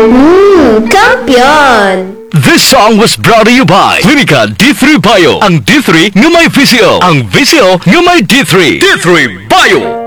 Kampiyon! This song was brought to you by Clinica D3 Bio. Ang D3 ng may VCO. Ang VCO ng may D3. D3 Bio!